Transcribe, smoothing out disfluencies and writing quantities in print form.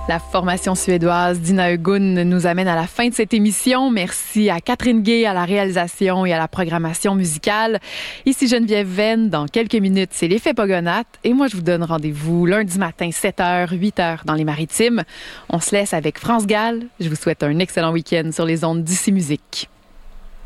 La formation suédoise d'Ina Ögun nous amène à la fin de cette émission. Merci à Catherine Gay à la réalisation et à la programmation musicale. Ici Geneviève Venn. Dans quelques minutes, c'est l'effet Pogonates. Et moi, je vous donne rendez-vous lundi matin, 7h, 8h dans les Maritimes. On se laisse avec France Gall. Je vous souhaite un excellent week-end sur les ondes d'ICI Musique.